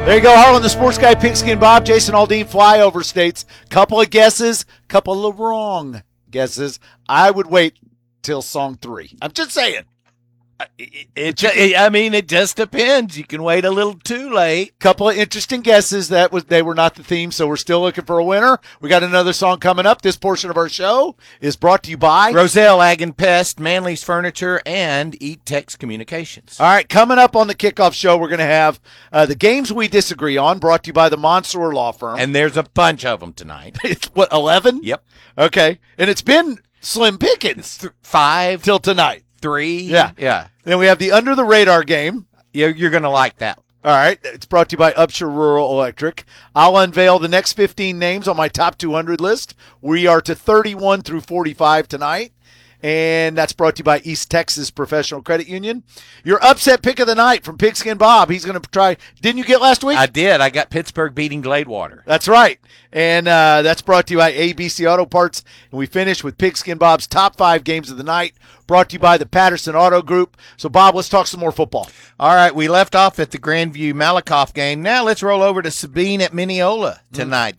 There you go, Harlan, the Sports Guy, Pigskin Bob, Jason Aldean, Flyover States. Couple of guesses, couple of wrong guesses. I would wait till song 3. I'm just saying. It just depends. You can wait a little too late. Couple of interesting guesses. They were not the theme, so we're still looking for a winner. We got another song coming up. This portion of our show is brought to you by Roselle Ag and Pest, Manly's Furniture, and Eat Tex Communications. All right, coming up on the kickoff show, we're going to have the games we disagree on, brought to you by the Monsoor Law Firm. And there's a bunch of them tonight. It's what, 11? Yep. Okay, and it's been slim pickings. 5 till tonight. 3. Yeah. Then we have the Under the Radar game. You're going to like that. All right. It's brought to you by Upshur Rural Electric. I'll unveil the next 15 names on my top 200 list. We are to 31 through 45 tonight. And that's brought to you by East Texas Professional Credit Union. Your upset pick of the night from Pigskin Bob. He's going to try. Didn't you get last week? I did. I got Pittsburgh beating Gladewater. That's right. And that's brought to you by ABC Auto Parts. And we finish with Pigskin Bob's top 5 games of the night, brought to you by the Patterson Auto Group. So, Bob, let's talk some more football. All right. We left off at the Grandview Malakoff game. Now let's roll over to Sabine at Mineola tonight.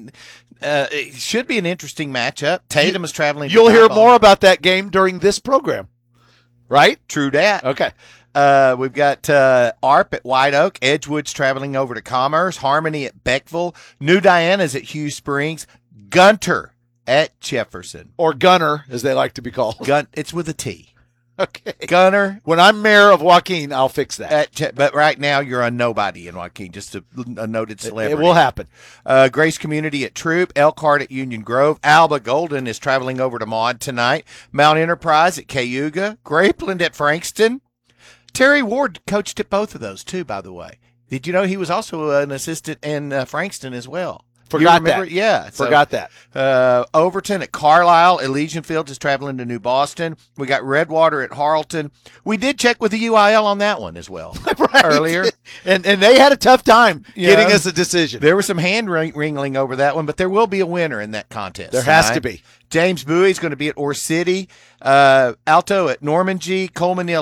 It should be an interesting matchup. Tatum is traveling. You'll hear more about that game during this program, right? True that. Okay. We've got ARP at White Oak. Edgewood's traveling over to Commerce. Harmony at Beckville. New Diana's at Hugh Springs. Gunter at Jefferson. Or Gunner, as they like to be called. It's with a T. Okay. Gunner. When I'm mayor of Joaquin, I'll fix that. But right now, you're a nobody in Joaquin, just a noted celebrity. It will happen. Grace Community at Troop. Elkhart at Union Grove. Alba Golden is traveling over to Maud tonight. Mount Enterprise at Cayuga. Grapeland at Frankston. Terry Ward coached at both of those, too, by the way. Did you know he was also an assistant in Frankston as well? Forgot that. Yeah. Forgot that. Overton at Carlisle. Elysian Fields is traveling to New Boston. We got Redwater at Harleton. We did check with the UIL on that one as well earlier. And they had a tough time getting us a decision. There was some hand wringing over that one, but there will be a winner in that contest. There has to be. James Bowie is going to be at Orr City. Alto at Normandy. Coleman